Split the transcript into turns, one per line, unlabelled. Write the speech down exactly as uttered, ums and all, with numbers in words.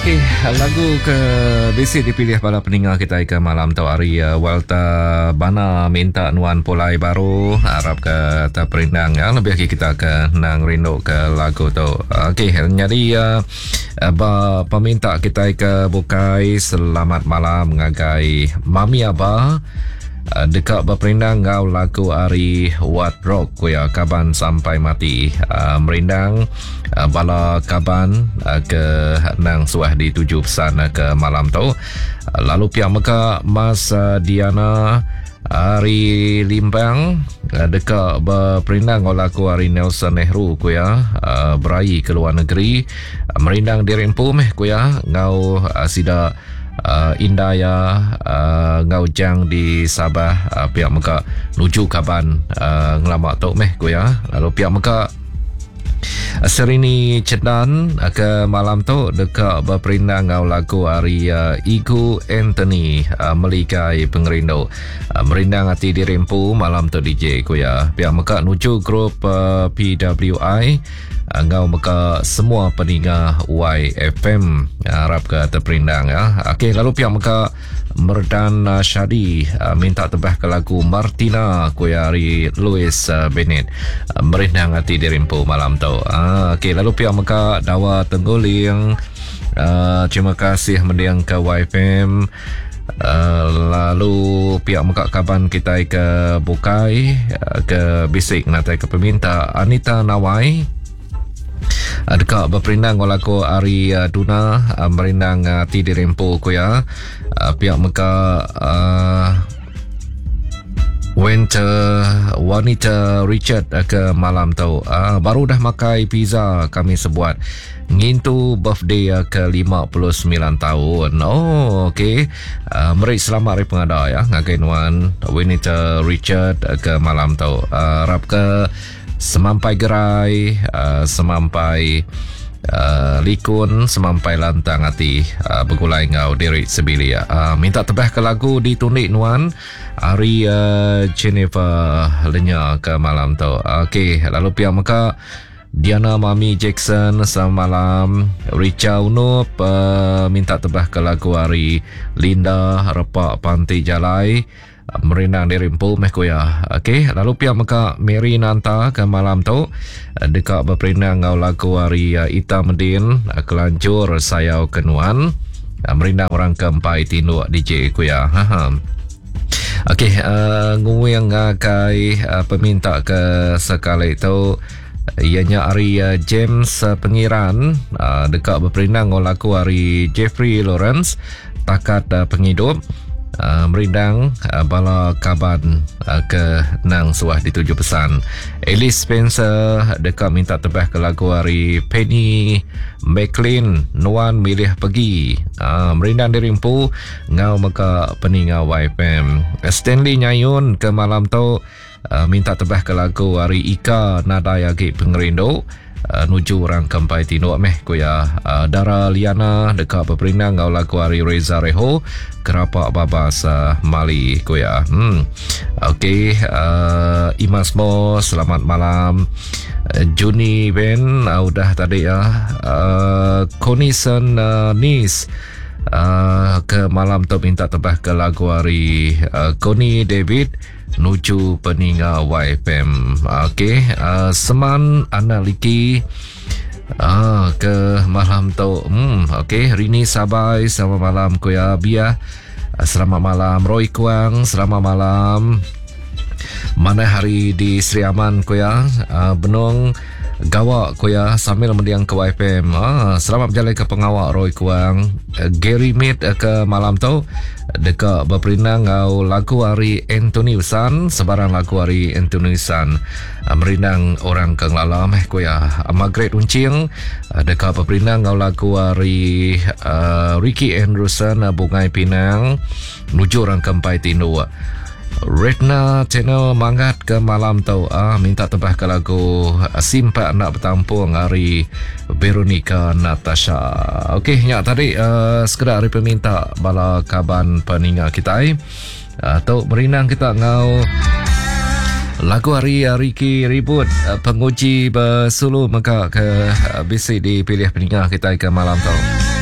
Okey, lagu ke basic dipilih pada pendengar kita ke malam tu hari uh, Walter Bana minta nuan polai baru harap ke terperindang ya lebih lagi kita ke nang rindu ke lagu tu. Okey, jadi uh, uh, peminta kita ke bukai selamat malam ngagai Mami Abah Uh, dekat berperindang ngau lagu hari What Rock kuya kaban sampai mati uh, merindang uh, bala kaban uh, ke nang suah di tujuh pesan uh, ke malam tu uh, lalu pihak Mekah Mas uh, Diana hari Limbang uh, dekat berperindang ngau lagu hari Nelson Nehru kuya uh, berai ke luar negeri uh, merindang di Rempu meh kuya ngau uh, sida Uh, indah ya uh, ngaujang di Sabah uh, pihak Mekah nuju kaban uh, ngelamak tok meh ko ya lalu pihak Mekah uh, Serini Cedan uh, ke malam tu dekat berperindang ngau lagu hari uh, Igu Anthony uh, melikai pengerindu uh, merindang hati di Rempu malam tu D J ko ya pihak Mekah nuju grup uh, P W I ngau maka semua pendengar Y F M harap ke terperindang ya. Okey, lalu pihak maka Merdan uh, Shadi uh, minta tebah ke lagu Martina Kuyari Louis uh, Bennett uh, merindang hati di Rimpu malam tu. Uh, Okey, lalu pihak maka Dawa Tengguling uh, terima kasih mendiang ke Y F M. Uh, lalu pihak Mekak kaban kita ke bukai uh, ke bisik nanti ke peminta Anita Nawai dekat berperindang walaku Ari uh, Duna uh, merindang uh, ti di Rempo ko ya uh, pihak Mekah uh, Winter Wanita Richard uh, ke malam tu uh, baru dah makai pizza kami sebuat ngintu birthday uh, ke lima puluh sembilan tahun. Oh okey, uh, meri selamat hari pengada ya ngagai nuan Wanita Richard uh, ke malam tu uh, harap ke semampai gerai uh, semampai uh, likun semampai lantang hati uh, bergulai ngau diri sebili uh, minta tebah ke lagu ditunik nuan hari uh, Jennifer Lenya ke malam tu. Okey, lalu pihak Mekah Diana Mami Jackson selamat malam. Richa Unup uh, minta tebah ke lagu hari Linda Repak Pantai Jalai merindang di Rimpu meh kuya. Okey, lalu pihak Mekah Mary Nanta ke malam tu dekat berperindang ngau lagu hari Ita Medin kelancur sayau kenuan merindang orang keempat tinduk D J kuya. Ha. Okey, uh, nguyang ngakai uh, peminta ke sekali tu ianya hari uh, James uh, Pengiran uh, dekat berperindang ngau lagu hari Jeffrey Lawrence takat uh, penghidup Uh, merindang uh, bala kaban uh, ke nang suah di tujuh pesan. Alice Spencer dekat minta tebah ke lagu hari Penny McLean Nuan milih pergi uh, merindang di Rimpu ngau maka peninga Y F M. Stanley Nyayun ke malam tu uh, minta tebah ke lagu hari Ika Nadaya Gip Pengerindu Uh, nuju orang kempai tinduk meh kuya. uh, Dara Liana dekat berperindang ngau lagu hari Reza Reho Kerapak Babas uh, Mali kuya. hmm. Okey, uh, Imas Mo selamat malam. uh, Juni Ben uh, udah tadi ya. uh, Conison uh, Nis uh, ke malam tu minta tebah ke lagu hari uh, Connie David nuju peninga Y F M. Okey, uh, Seman Analiki uh, ke malam tu. Hmm, okey, Rini Sabai selamat malam kuya. Bia uh, selamat malam. Roy Kuang selamat malam. Mana hari di Sri Aman kuya. Uh, Benong Gawak kuya sambil mendiang ke Y F M. Ah, selamat berjalan ke pengawak Roy Kuang. Uh, Gary Mead uh, ke malam tu dekat berperindang ngau lagu hari Anthony Usan sebarang lagu hari Anthony Usan uh, merindang orang kenglala meh kuya. Uh, Margaret Uncing uh, dekat berperindang ngau lagu hari uh, Ricky Anderson uh, Bungai Pinang nuju orang kempai tindu. Retna Channel Mangat ke malam tu ah, minta tebah ke lagu Simpak Nak Bertampung hari Veronica Natasha. Okey, nyak tadi uh, sekedar hari peminta bala kaban peninga kita eh. Uh, tu merindang kita ngau lagu hari uh, Ricky Ribut uh, penguji bersulu maka ke uh, bisi dipilih peninga kita ke malam tu.